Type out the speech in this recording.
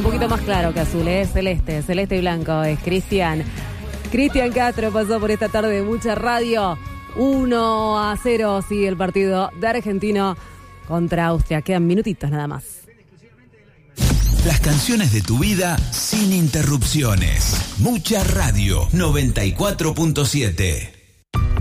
poquito más claro que azul, es celeste y blanco, es Cristian Castro pasó por esta tarde de mucha radio. 1-0 sigue el partido de Argentino contra Austria, quedan minutitos nada más. Las canciones de tu vida sin interrupciones. Mucha radio 94.7.